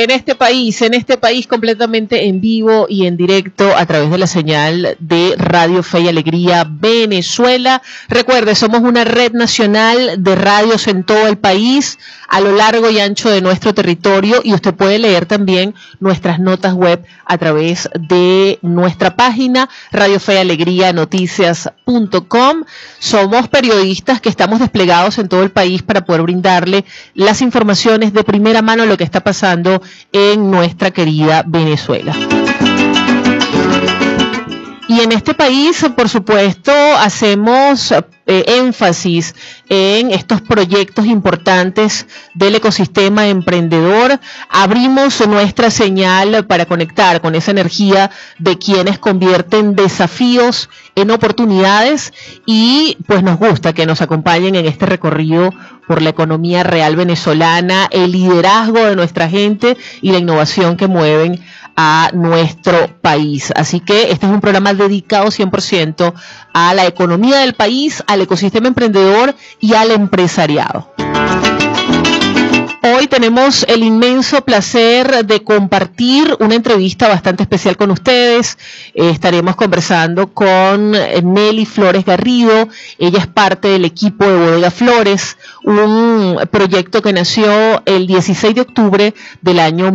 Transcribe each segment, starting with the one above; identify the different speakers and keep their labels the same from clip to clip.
Speaker 1: en este país completamente en vivo y en directo a través de la señal de Radio Fe y Alegría Venezuela. Recuerde, somos una red nacional de radios en todo el país, a lo largo y ancho de nuestro territorio, y usted puede leer también nuestras notas web a través de nuestra página radiofealegrianoticias.com. Somos periodistas que estamos desplegados en todo el país para poder brindarle las informaciones de primera mano de lo que está pasando en nuestra querida Venezuela. Y en este país, por supuesto, hacemos énfasis en estos proyectos importantes del ecosistema emprendedor. Abrimos nuestra señal para conectar con esa energía de quienes convierten desafíos en oportunidades, y pues nos gusta que nos acompañen en este recorrido por la economía real venezolana, el liderazgo de nuestra gente y la innovación que mueven a nuestro país. Así que este es un programa dedicado 100% a la economía del país, al ecosistema emprendedor y al empresariado. Hoy tenemos el inmenso placer de compartir una entrevista bastante especial con ustedes. Estaremos conversando con Nelly Flores Garrido. Ella es parte del equipo de Bodega Flores, un proyecto que nació el 16 de octubre del año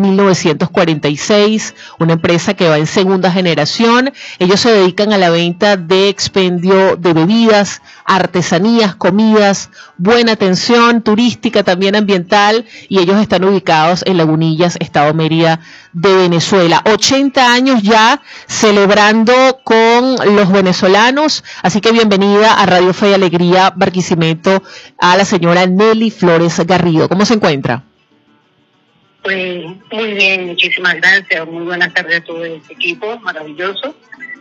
Speaker 1: 1946, una empresa que va en segunda generación. Ellos se dedican a la venta de expendio de bebidas, artesanías, comidas, buena atención turística, también ambiental, y ellos están ubicados en Lagunillas, Estado Mérida de Venezuela. 80 años ya celebrando con los venezolanos, así que bienvenida a Radio Fe y Alegría Barquisimeto a la señora Nelly Flores Garrido. ¿Cómo se encuentra?
Speaker 2: Pues muy bien, muchísimas gracias. Muy buenas tardes a todo este equipo maravilloso.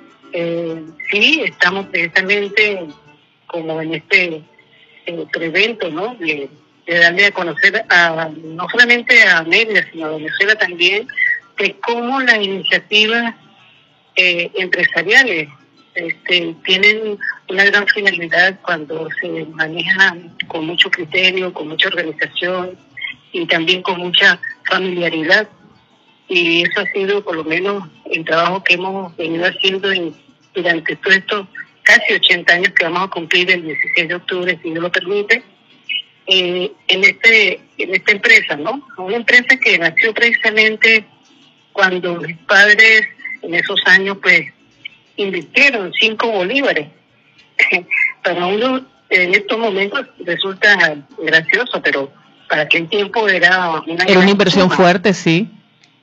Speaker 2: Sí, estamos precisamente como en este evento, ¿no? De darle a conocer no solamente a Mérida, sino a Venezuela también, de cómo las iniciativas empresariales tienen una gran finalidad cuando se manejan con mucho criterio, con mucha organización y también con mucha familiaridad. Y eso ha sido por lo menos el trabajo que hemos venido haciendo durante todos estos casi 80 años que vamos a cumplir el 16 de octubre, si Dios lo permite, en esta empresa, ¿no? Una empresa que nació precisamente cuando mis padres en esos años pues invirtieron 5 bolívares. Para uno en estos momentos resulta gracioso, pero para aquel tiempo era una
Speaker 1: inversión fuerte, sí.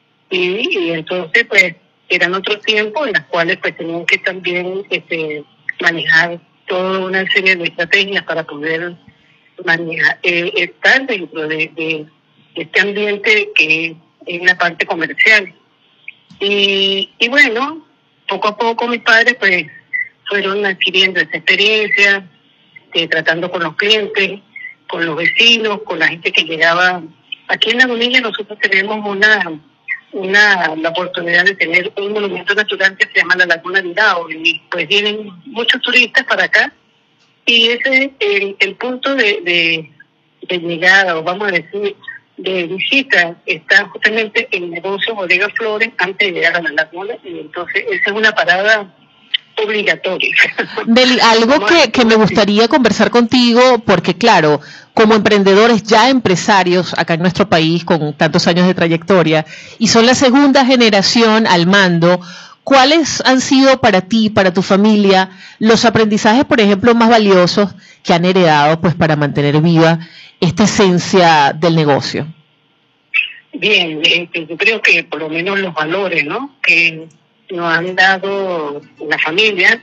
Speaker 2: Y entonces pues eran otros tiempos en los cuales pues tenían que también manejar toda una serie de estrategias para poder manejar, estar dentro de este ambiente que es la parte comercial. Y bueno, poco a poco mis padres pues fueron adquiriendo esa experiencia, tratando con los clientes, con los vecinos, con la gente que llegaba. Aquí en La Bonilla nosotros tenemos la oportunidad de tener un monumento natural que se llama la Laguna de Irao, y pues vienen muchos turistas para acá, y ese es el punto de llegada, o vamos a decir, de visita, está justamente el negocio Bodega Flores antes de llegar a la laguna, y entonces esa es una parada obligatoria.
Speaker 1: Deli, algo que me gustaría conversar contigo, porque claro, como emprendedores ya empresarios acá en nuestro país con tantos años de trayectoria, y son la segunda generación al mando, ¿cuáles han sido para ti, para tu familia, los aprendizajes, por ejemplo, más valiosos que han heredado pues para mantener viva esta esencia del negocio?
Speaker 2: Bien, yo creo que por lo menos los valores, ¿no?, que nos han dado la familia,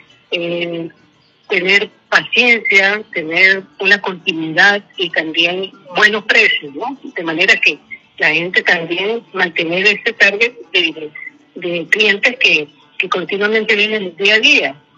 Speaker 2: tener paciencia, tener una continuidad y también buenos precios, ¿no? De manera que la gente también mantener ese target de clientes que continuamente vienen día a día.